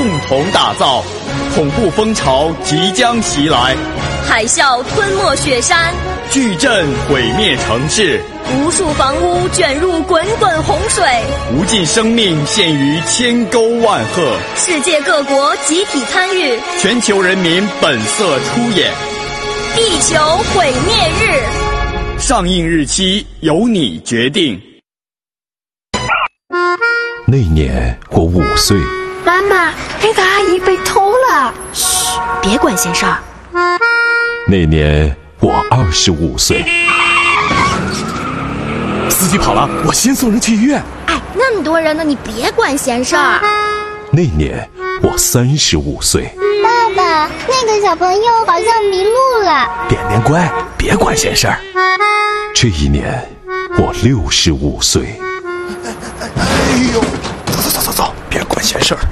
共同打造。恐怖风潮即将袭来， 海啸吞没雪山， 巨震毁灭城市， 无数房屋卷入滚滚洪水， 无尽生命陷于千沟万壑。 世界各国集体参与， 全球人民本色出演。 地球毁灭日， 上映日期由你决定。 那年我5岁。 妈妈，那个阿姨被偷了。 嘘，别管闲事儿。 那年我25岁。 司机跑了，我先送人去医院。 哎，那么多人呢，你别管闲事儿。 那年我35岁。 爸爸，那个小朋友好像迷路了。 点点乖，别管闲事儿。 这一年我65岁。 哎呦，走，别管闲事儿。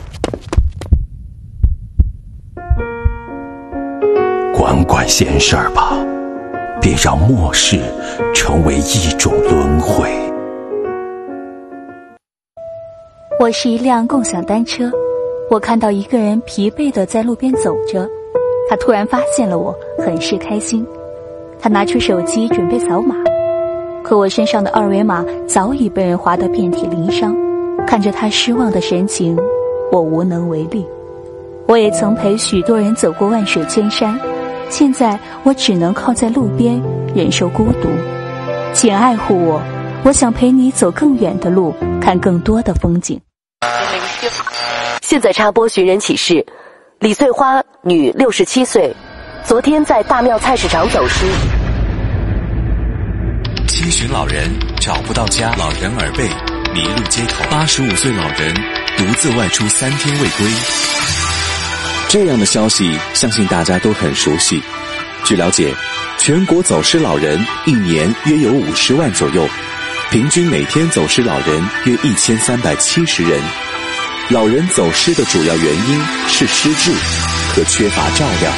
管闲事儿吧，别让末世成为一种轮回。 我是一辆共享单车，我看到一个人疲惫地在路边走着，他突然发现了我，很是开心。他拿出手机准备扫码，可我身上的二维码早已被人划得遍体鳞伤。看着他失望的神情，我无能为力。我也曾陪许多人走过万水千山，现在我只能靠在路边忍受孤独。请爱护我，我想陪你走更远的路，看更多的风景。 现在插播寻人启事：李翠花，女，67岁，昨天在大庙菜市场走失。 七旬老人找不到家，老人耳背迷路街头，85岁老人独自外出3天未归。这样的消息相信大家都很熟悉。据了解，全国走失老人一年约有50万左右，平均每天走失老人约1370人。老人走失的主要原因是失智和缺乏照料。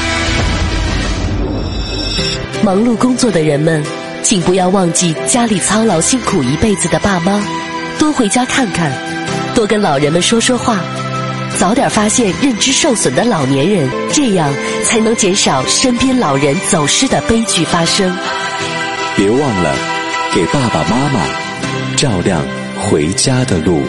忙碌工作的人们，请不要忘记家里操劳辛苦一辈子的爸妈，多回家看看，多跟老人们说说话，早点发现认知受损的老年人，这样才能减少身边老人走失的悲剧发生。 别忘了给爸爸妈妈照亮回家的路。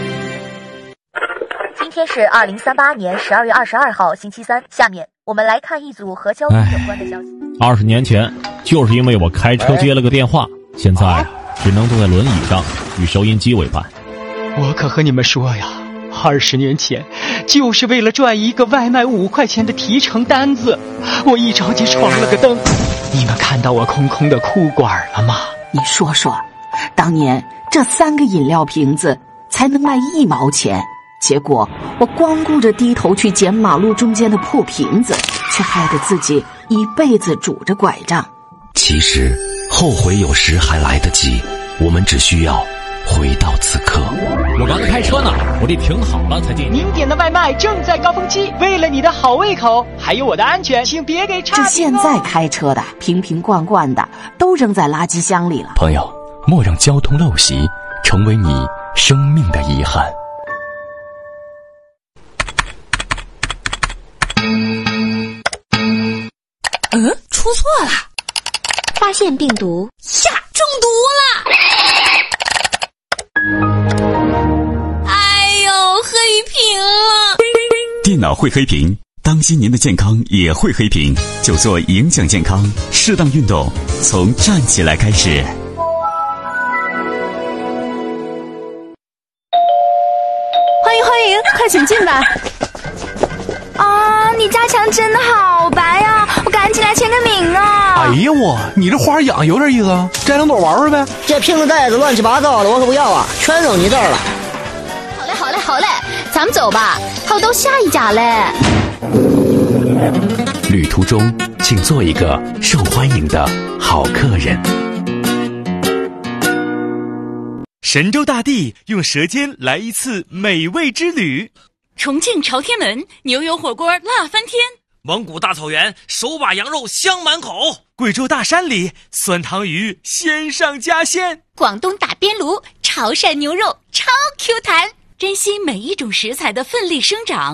今天是2038年12月22号星期三，下面我们来看一组和交通有关的消息。 20年前，就是因为我开车接了个电话，现在只能坐在轮椅上与收音机为伴。 我可和你们说呀，20年前就是为了赚一个外卖5块钱的提成单子，我一着急闯了个灯。你们看到我空空的裤管了吗？ 你说说，当年这3个饮料瓶子才能卖1毛钱，结果我光顾着低头去捡马路中间的破瓶子，却害得自己一辈子拄着拐杖。 其实后悔有时还来得及，我们只需要回到此刻。 我刚才开车呢，我得停好了才进。 您点的外卖正在高峰期，为了你的好胃口还有我的安全，请别给差评。 这现在开车的瓶瓶罐罐的都扔在垃圾箱里了。 朋友，莫让交通陋习成为你生命的遗憾。 出错了， 发现病毒呀，中毒了！哎呦，黑屏了！ 电脑会黑屏，当心您的健康也会黑屏，就做影响健康，适当运动，从站起来开始。 欢迎，快请进吧！ 啊，你家墙真的好白呀，我赶紧来签个名啊！ 哎呀我，你这花养有点意思啊，摘2朵玩玩呗。 这瓶子袋子乱七八糟的，我可不要啊，全扔你这儿了。 好嘞，咱们走吧，还有到下一家嘞。 旅途中，请做一个受欢迎的好客人。 神州大地用舌尖来一次美味之旅。 重庆朝天门牛油火锅辣翻天， 蒙古大草原手把羊肉香满口， 贵州大山里酸汤鱼鲜上加鲜， 广东打边炉潮汕牛肉超 Q 弹，珍惜每一种食材的奋力生长。